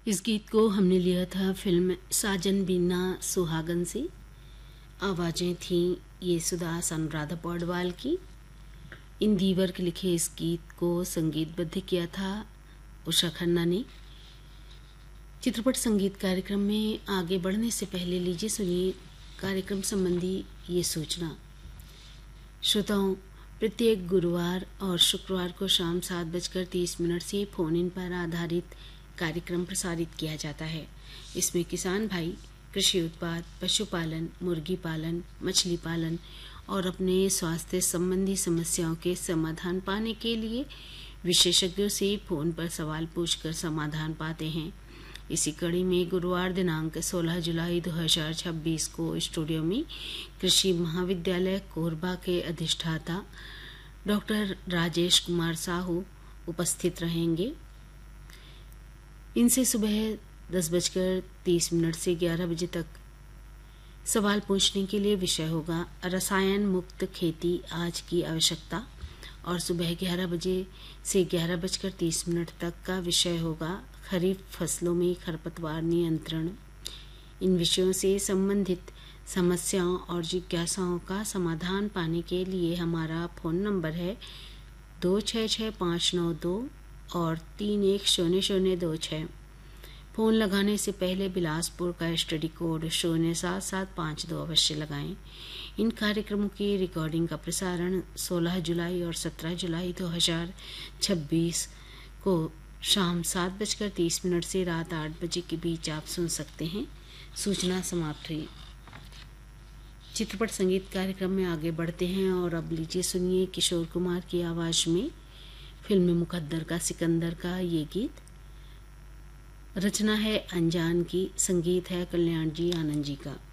इस गीत को हमने लिया था फिल्म साजन बिना सुहागन से। आवाज़ें थीं येसुदास अनुराधा पौडवाल की। इन दीवर के लिखे इस गीत को संगीतबद्ध किया था उषा खन्ना ने। चित्रपट संगीत कार्यक्रम में आगे बढ़ने से पहले लीजिए सुनिए कार्यक्रम संबंधी ये सूचना। श्रोताओं, प्रत्येक गुरुवार और शुक्रवार को शाम 7:30 से फोन इन पर आधारित कार्यक्रम प्रसारित किया जाता है। इसमें किसान भाई कृषि उत्पाद, पशुपालन, मुर्गी पालन, मछली पालन और अपने स्वास्थ्य संबंधी समस्याओं के समाधान पाने के लिए विशेषज्ञों से फोन पर सवाल पूछकर समाधान पाते हैं। इसी कड़ी में गुरुवार दिनांक 16 जुलाई 2026 को स्टूडियो में कृषि महाविद्यालय कोरबा के अधिष्ठाता डॉक्टर राजेश कुमार साहू उपस्थित रहेंगे। इनसे सुबह 10:30 से 11 बजे तक सवाल पूछने के लिए विषय होगा रसायन मुक्त खेती आज की आवश्यकता, और सुबह 11 बजे से 11:30 तक का विषय होगा खरीफ फसलों में खरपतवार नियंत्रण। इन विषयों से संबंधित समस्याओं और जिज्ञासाओं का समाधान पाने के लिए हमारा फ़ोन नंबर है 266592 और 310026। फ़ोन लगाने से पहले बिलासपुर का स्टडी कोड 07752 अवश्य लगाएं। इन कार्यक्रमों की रिकॉर्डिंग का प्रसारण 16 जुलाई और 17 जुलाई 2026 को शाम 7:30 से रात 8 बजे के बीच आप सुन सकते हैं। सूचना समाप्त हुई। चित्रपट संगीत कार्यक्रम में आगे बढ़ते हैं और अब लीजिए सुनिए किशोर कुमार की आवाज़ में फिल्म मुकद्दर का सिकंदर का ये गीत। रचना है अनजान की, संगीत है कल्याण जी आनंद जी का।